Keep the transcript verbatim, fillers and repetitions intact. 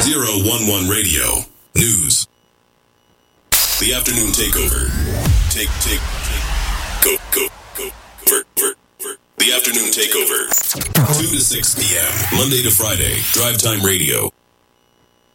zero one one Radio. News. The Afternoon Takeover. Take, take, take. Go, go, go. Work, work, work. The Afternoon Takeover. two to six p.m. Monday to Friday. Drive Time Radio.